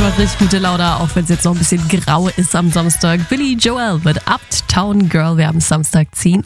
macht richtig gute Laune, auch wenn es jetzt noch ein bisschen grau ist am Samstag. Billy Joel mit Uptown Girl. Wir haben Samstag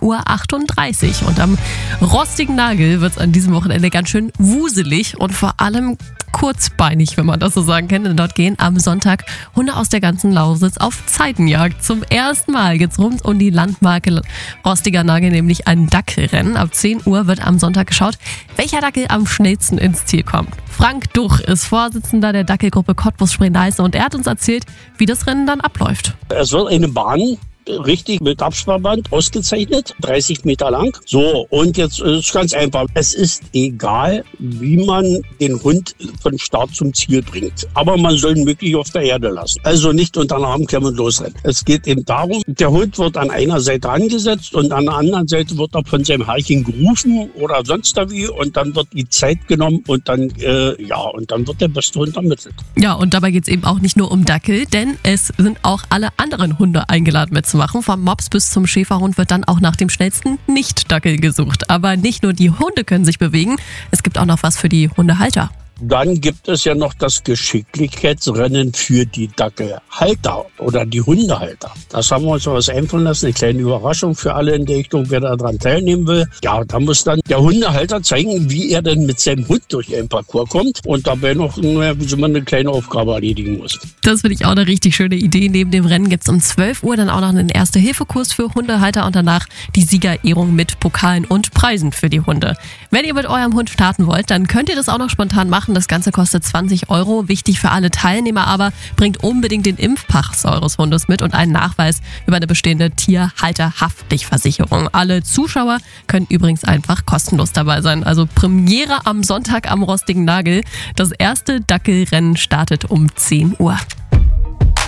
10:38 Uhr. Und am rostigen Nagel wird es an diesem Wochenende ganz schön wuselig und vor allem kurzbeinig, wenn man das so sagen kann. Denn dort gehen am Sonntag Hunde aus der ganzen Lausitz auf Zeitenjagd. Zum ersten Mal geht's rund um die Landmarke Rostiger Nagel, nämlich ein Dackelrennen. Ab 10 Uhr wird am Sonntag geschaut, welcher Dackel am schnellsten ins Ziel kommt. Frank Duch ist Vorsitzender der Dackelgruppe Cottbus-Spree-Neiße und er hat uns erzählt, wie das Rennen dann abläuft. Es wird eine Bahn richtig mit Absperrband ausgezeichnet, 30 Meter lang. So, und jetzt ist ganz einfach. Es ist egal, wie man den Hund von Start zum Ziel bringt. Aber man soll ihn möglichst auf der Erde lassen. Also nicht unter den Arm klemmen und losrennen. Es geht eben darum, der Hund wird an einer Seite angesetzt und an der anderen Seite wird er von seinem Herrchen gerufen oder sonst wie und dann wird die Zeit genommen und dann, und dann wird der beste Hund ermittelt. Ja, und dabei geht es eben auch nicht nur um Dackel, denn es sind auch alle anderen Hunde eingeladen mitzumachen. Vom Mops bis zum Schäferhund wird dann auch nach dem schnellsten Nicht-Dackel gesucht. Aber nicht nur die Hunde können sich bewegen, es gibt auch noch was für die Hundehalter. Dann gibt es ja noch das Geschicklichkeitsrennen für die Dackelhalter oder die Hundehalter. Das haben wir uns was einfallen lassen, eine kleine Überraschung für alle in der Richtung, wer daran teilnehmen will. Ja, da muss dann der Hundehalter zeigen, wie er denn mit seinem Hund durch einen Parcours kommt und dabei noch wie man eine kleine Aufgabe erledigen muss. Das finde ich auch eine richtig schöne Idee. Neben dem Rennen gibt es um 12 Uhr dann auch noch einen Erste-Hilfe-Kurs für Hundehalter und danach die Siegerehrung mit Pokalen und Preisen für die Hunde. Wenn ihr mit eurem Hund starten wollt, dann könnt ihr das auch noch spontan machen. Das Ganze kostet 20 Euro. Wichtig für alle Teilnehmer aber, bringt unbedingt den Impfpass eures Hundes mit und einen Nachweis über eine bestehende Tierhalterhaftpflichtversicherung. Alle Zuschauer können übrigens einfach kostenlos dabei sein. Also Premiere am Sonntag am Rostigen Nagel. Das erste Dackelrennen startet um 10 Uhr.